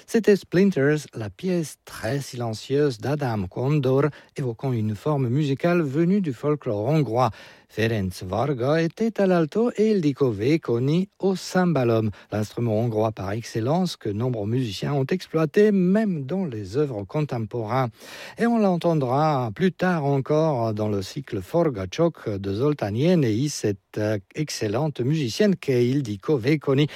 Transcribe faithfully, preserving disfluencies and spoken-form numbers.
C'était Splinters, la pièce très silencieuse d'Adám Kondor, évoquant une forme musicale venue du folklore hongrois. Ferenc Varga était à l'alto et Ildikó Vékony au cymbalum, l'instrument hongrois par excellence que nombreux musiciens ont exploité même dans les œuvres contemporaines. Et on l'entendra plus tard encore dans le cycle Forgacsok de Zoltán Jenei, cette excellente musicienne qu'est Ildikó Vékony.